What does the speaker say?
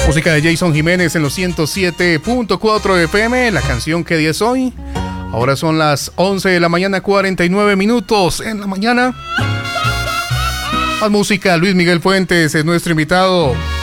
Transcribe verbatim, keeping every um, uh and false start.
Música de Jason Jiménez en los ciento siete punto cuatro F M. La canción ¿Qué día es hoy? Ahora son las once de la mañana, cuarenta y nueve minutos en la mañana. Más música, Luis Miguel Fuentes es nuestro invitado.